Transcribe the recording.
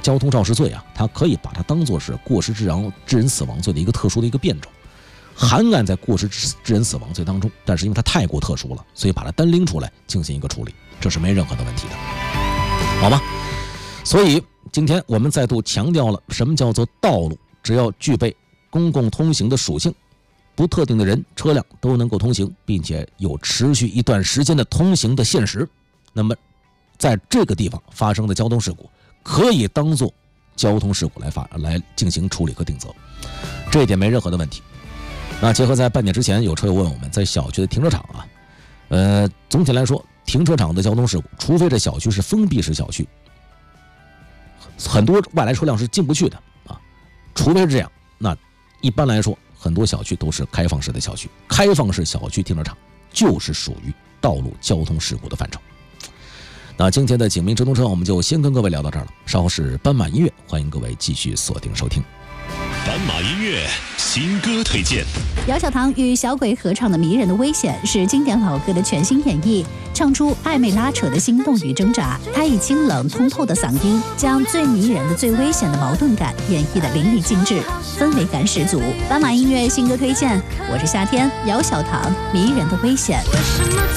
交通肇事罪啊，它可以把它当作是过失致人死亡罪的一个特殊的一个变种，涵盖在过失致人死亡罪当中，但是因为它太过特殊了，所以把它单拎出来进行一个处理，这是没任何的问题的，好吗？所以今天我们再度强调了什么叫做道路，只要具备公共通行的属性，不特定的人车辆都能够通行，并且有持续一段时间的通行的现实，那么在这个地方发生的交通事故可以当作交通事故来进行处理和定责，这一点没任何的问题。那结合在半点之前有车友问我们，在小区的停车场啊，总体来说停车场的交通事故，除非这小区是封闭式小区，很多外来车辆是进不去的啊，除非是这样，那一般来说很多小区都是开放式的小区，开放式小区停车场就是属于道路交通事故的范畴。那今天的警民直通车我们就先跟各位聊到这儿了，稍后是斑马音乐，欢迎各位继续锁定收听。 斑马音乐新歌推荐， 姚小棠与小鬼合唱的《迷人的危险》是经典老歌的全新演绎，唱出暧昧拉扯的心动与挣扎。他以清冷通透的嗓音，将最迷人的、最危险的矛盾感演绎得淋漓尽致，氛围感十足。斑马音乐新歌推荐，我是夏天，姚小棠，《迷人的危险》。 为什么